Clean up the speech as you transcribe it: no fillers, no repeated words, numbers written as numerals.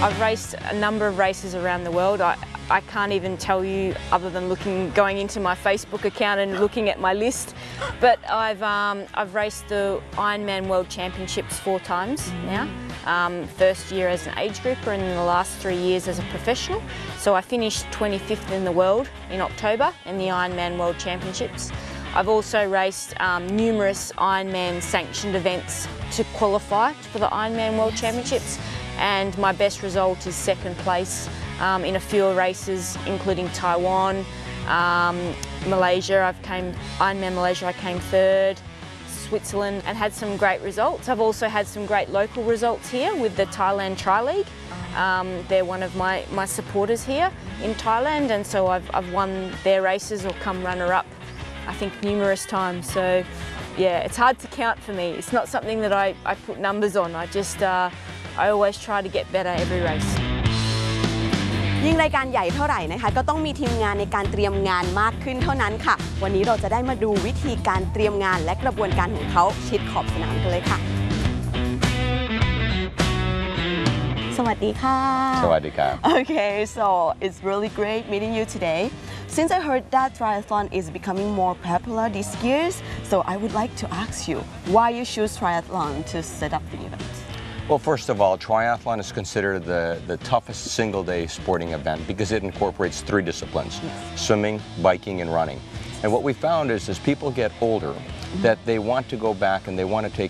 I've raced a number of races around the world. I can't even tell you other than going into my Facebook account and looking at my list. But I've raced the Ironman World Championships 4 times now. First year as an age grouper and in the last 3 years as a professional. So I finished 25th in the world in October in the Ironman World Championships. I've also raced numerous Ironman sanctioned events to qualify for the Ironman World Championships, and my best result is 2nd place in a few races including Taiwan, Malaysia, Ironman Malaysia I came 3rd, Switzerland, and had some great results. I've also had some great local results here with the Thailand Tri-League. They're one of my supporters here in Thailand, and so I've won their races or come runner-up I think numerous times. So yeah, it's hard to count for me. It's not something that I put numbers on. I always try to get better every race. ยิ่งรายการใหญ่เท่าไหร่นะคะก็ต้องมีทีมงานในการเตรียมงานมากขึ้นเท่านั้นค่ะวันนี้เราจะได้มาดูวิธีการเตรียมงานและกระบวนการของเขาชิดขอบสนามกันเลยค่ะสวัสดีค่ะสวัสดีครับ Okay, so it's really great meeting you today. Since I heard that triathlon is becoming more popular these years, so I would like to ask you why you choose triathlon to set up the event. Well, first of all, triathlon is considered the toughest single-day sporting event because it incorporates 3 disciplines, swimming, biking, and running. And what we found is as people get older, that they want to go back and they want to take